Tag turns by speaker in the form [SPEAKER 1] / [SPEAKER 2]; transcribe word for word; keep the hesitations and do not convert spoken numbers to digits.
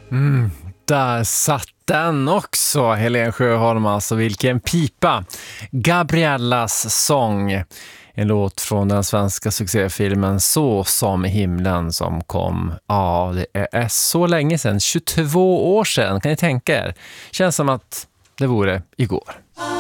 [SPEAKER 1] Mm, där satt den också, Helen Sjöholm, alltså vilken pipa. Gabriellas sång, en låt från den svenska succéfilmen Så som himlen som kom, ja det är så länge sedan, tjugotvå år sedan, kan ni tänka er. Känns som att det vore igår.